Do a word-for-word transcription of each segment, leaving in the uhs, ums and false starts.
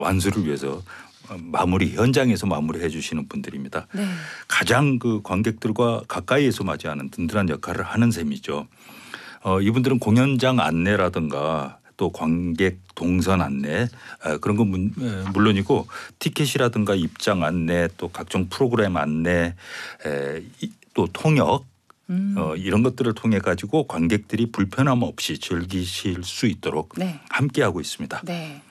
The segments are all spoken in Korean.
완수를 위해서 마무리 현장에서 마무리해 주시는 분들입니다. 네. 가장 그 관객들과 가까이에서 맞이하는 든든한 역할을 하는 셈이죠. 어, 이분들은 공연장 안내라든가 또 관객 동선 안내 그런 건 문, 물론이고 티켓이라든가 입장 안내 또 각종 프로그램 안내 에, 또 통역 음. 어, 이런 것들을 통해 가지고 관객들이 불편함 없이 즐기실 수 있도록 네. 함께하고 있습니다. 네.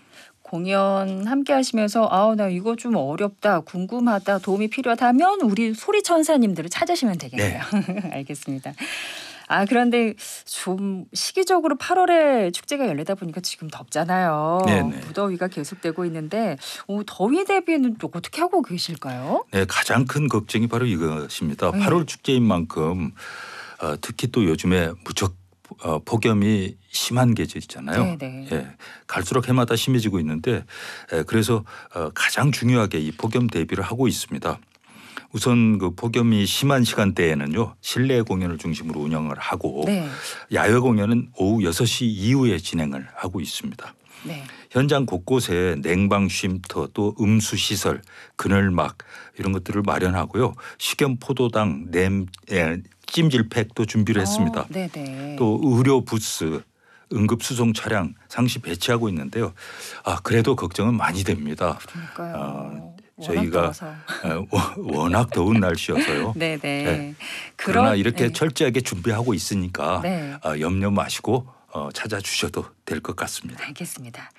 공연 함께 하시면서 아, 나 이거 좀 어렵다, 궁금하다, 도움이 필요하다면 우리 소리 천사님들을 찾으시면 되겠네요. 네. 알겠습니다. 아, 그런데 좀 시기적으로 팔월에 축제가 열리다 보니까 지금 덥잖아요. 네네. 무더위가 계속되고 있는데 오, 더위 대비는 또 어떻게 하고 계실까요? 네, 가장 큰 걱정이 바로 이것입니다. 네. 팔월 축제인 만큼 어, 특히 또 요즘에 무척 어, 폭염이 심한 계절 있잖아요. 네네. 예, 갈수록 해마다 심해지고 있는데 예, 그래서 어, 가장 중요하게 이 폭염 대비를 하고 있습니다. 우선 그 폭염이 심한 시간대에는요 실내 공연을 중심으로 운영을 하고 네. 야외 공연은 오후 여섯 시 이후에 진행을 하고 있습니다. 네. 현장 곳곳에 냉방 쉼터 또 음수 시설, 그늘막 이런 것들을 마련하고요. 식염 포도당, 냄, 예, 찜질팩도 준비를 했습니다. 어, 네네. 또 의료 부스, 응급 수송 차량 상시 배치하고 있는데요. 아, 그래도 걱정은 많이 됩니다. 그러니까요. 어, 워낙 저희가 더워서. 어, 워낙 더운 날씨여서요. 네네. 네. 그런- 그러나 이렇게 네. 철저하게 준비하고 있으니까 네. 어, 염려 마시고 어, 찾아주셔도 될 것 같습니다. 알겠습니다.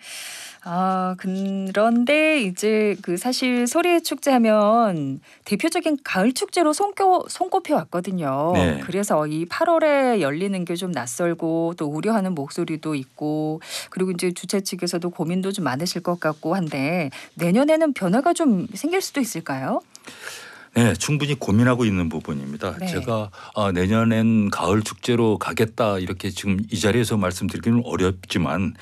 아, 그런데 이제 그 사실 소리의 축제하면 대표적인 가을 축제로 손꼽, 손꼽혀 왔거든요. 네. 그래서 이 팔월에 열리는 게 좀 낯설고 또 우려하는 목소리도 있고 그리고 이제 주최 측에서도 고민도 좀 많으실 것 같고 한데 내년에는 변화가 좀 생길 수도 있을까요? 네, 충분히 고민하고 있는 부분입니다. 네. 제가 아, 내년엔 가을 축제로 가겠다 이렇게 지금 이 자리에서 말씀드리기는 어렵지만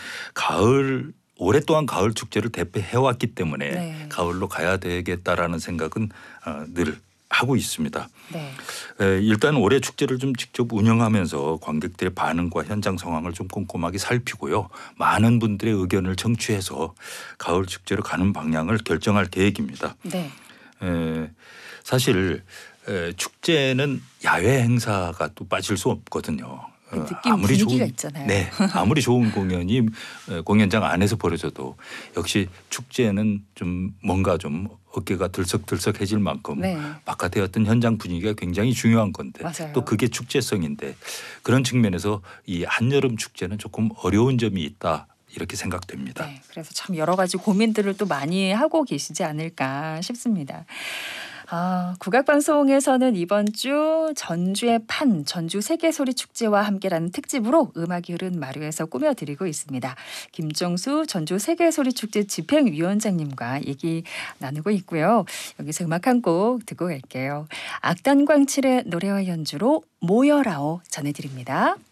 가을 오랫동안 가을 축제를 대표해왔기 때문에 네. 가을로 가야 되겠다라는 생각은 어, 늘 하고 있습니다. 네. 에, 일단 올해 축제를 좀 직접 운영하면서 관객들의 반응과 현장 상황을 좀 꼼꼼하게 살피고요. 많은 분들의 의견을 청취해서 가을 축제로 가는 방향을 결정할 계획입니다. 네. 에, 사실 에, 축제는 야외 행사가 또 빠질 수 없거든요. 그 어, 느낌 분위기가 있잖아요. 네, 아무리 좋은 공연이 에, 공연장 안에서 벌어져도 역시 축제는 좀 뭔가 좀 어깨가 들썩들썩해질 만큼 네. 바깥의 어떤 현장 분위기가 굉장히 중요한 건데 맞아요. 또 그게 축제성인데 그런 측면에서 이 한여름 축제는 조금 어려운 점이 있다. 이렇게 생각됩니다. 네, 그래서 참 여러 가지 고민들을 또 많이 하고 계시지 않을까 싶습니다. 아, 국악방송에서는 이번 주 전주의 판, 전주 세계소리 축제와 함께라는 특집으로 음악이 흐른 마루에서 꾸며드리고 있습니다. 김정수 전주 세계소리 축제 집행위원장님과 얘기 나누고 있고요. 여기서 음악 한 곡 듣고 갈게요. 악단광칠의 노래와 연주로 모여라오 전해드립니다.